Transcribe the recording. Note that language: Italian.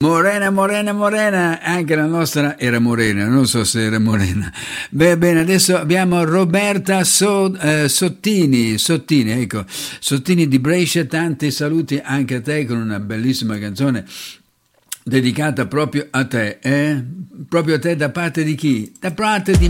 Morena, anche la nostra era morena, non so se era morena. Bene, adesso abbiamo Roberta Sottini, ecco, Sottini di Brescia, tanti saluti anche a te con una bellissima canzone dedicata proprio a te, proprio a te da parte di chi? Da parte di